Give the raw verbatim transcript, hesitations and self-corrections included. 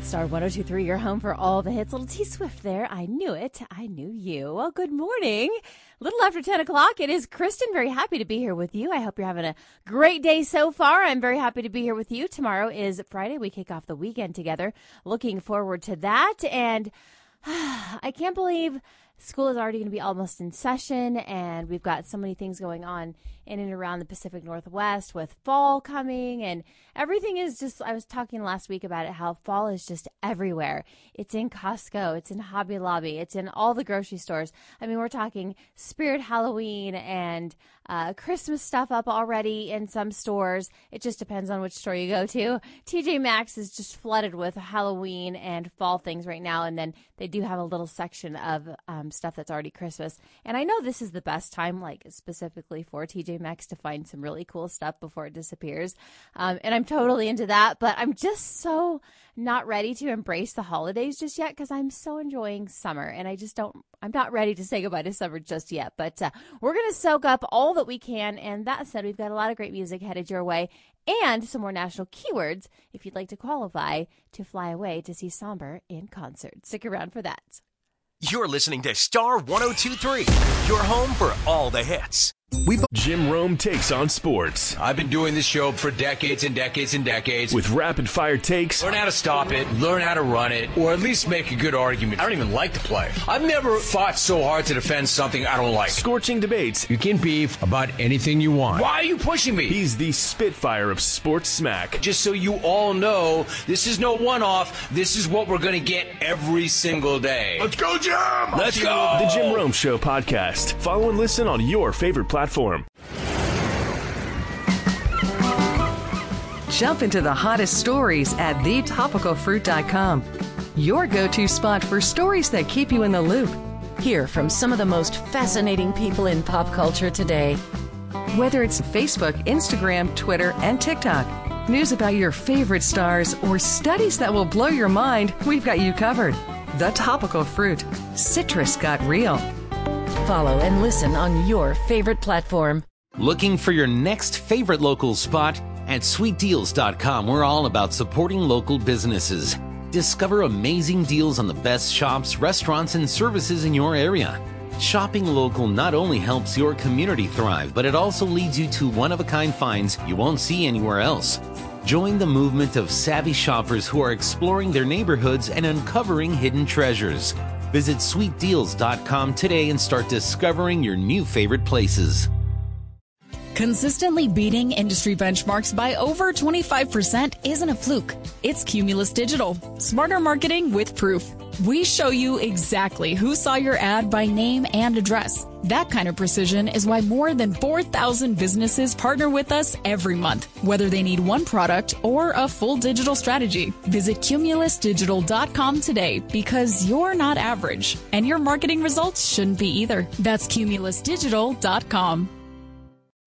Star one oh two point three, your home for all the hits. Little T Swift there. I knew it. I knew you. Well, good morning. A little after ten o'clock. It is Kristen. Very happy to be here with you. I hope you're having a great day so far. I'm very happy to be here with you. Tomorrow is Friday. We kick off the weekend together. Looking forward to that. And uh, I can't believe school is already going to be almost in session, and we've got so many things going on in and around the Pacific Northwest with fall coming, and everything is just, I was talking last week about it, how fall is just everywhere. It's in Costco, it's in Hobby Lobby, it's in all the grocery stores. I mean, we're talking Spirit Halloween and uh, Christmas stuff up already in some stores. It just depends on which store you go to. T J Maxx is just flooded with Halloween and fall things right now, and then they do have a little section of um, stuff that's already Christmas. And I know this is the best time, like specifically for T J Maxx, to find some really cool stuff before it disappears. Um, and I'm totally into that, but I'm just so not ready to embrace the holidays just yet because I'm so enjoying summer, and I just don't, I'm not ready to say goodbye to summer just yet. But uh, we're going to soak up all that we can. And that said, we've got a lot of great music headed your way and some more national keywords if you'd like to qualify to fly away to see Somber in concert. Stick around for that. You're listening to Star one oh two point three, your home for all the hits. We've Jim Rome takes on sports. I've been doing this show for decades and decades and decades. With rapid fire takes. Learn how to stop it, learn how to run it, or at least make a good argument. I don't even like to play. I've never fought so hard to defend something I don't like. Scorching debates. You can beef about anything you want. Why are you pushing me? He's the Spitfire of sports smack. Just so you all know, this is no one-off. This is what we're going to get every single day. Let's go, Jim! Let's go! The Jim Rome Show podcast. Follow and listen on your favorite platform. Jump into the hottest stories at the topical fruit dot com. Your go-to spot for stories that keep you in the loop. Hear from some of the most fascinating people in pop culture today. Whether it's Facebook, Instagram, Twitter, and TikTok, news about your favorite stars, or studies that will blow your mind, we've got you covered. The Topical Fruit. Citrus got real. Follow and listen on your favorite platform. Looking for your next favorite local spot? At sweet deals dot com, we're all about supporting local businesses. Discover amazing deals on the best shops, restaurants, and services in your area. Shopping local not only helps your community thrive, but it also leads you to one-of-a-kind finds you won't see anywhere else. Join the movement of savvy shoppers who are exploring their neighborhoods and uncovering hidden treasures. Visit sweet deals dot com today and start discovering your new favorite places. Consistently beating industry benchmarks by over twenty-five percent isn't a fluke. It's Cumulus Digital. Smarter marketing with proof. We show you exactly who saw your ad by name and address. That kind of precision is why more than four thousand businesses partner with us every month, whether they need one product or a full digital strategy. Visit cumulus digital dot com today because you're not average, and your marketing results shouldn't be either. That's cumulus digital dot com.